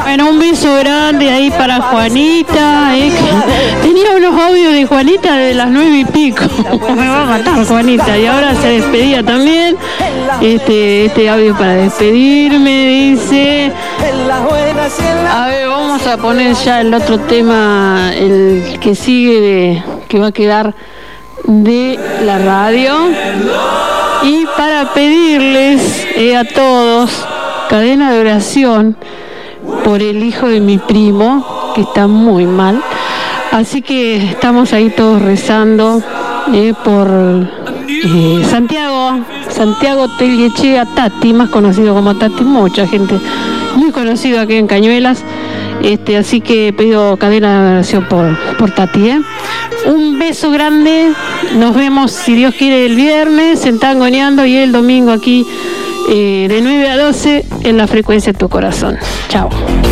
Bueno, un beso grande ahí para Juanita. Tenía unos audios de Juanita de las 9:00. Me va a matar Juanita. Y ahora se despedía también. Este audio para despedirme, dice. A ver, vamos a poner ya el otro tema, el que sigue, que va a quedar de la radio. Y para pedirles a todos cadena de oración por el hijo de mi primo, que está muy mal. Así que estamos ahí todos rezando por Santiago Tellechea Tati, más conocido como Tati, mucha gente muy conocida aquí en Cañuelas. Así que pido cadena de oración por Tati. Un beso grande, nos vemos si Dios quiere el viernes en Tangoneando y el domingo aquí de 9 a 12 en la frecuencia de tu corazón. Chao.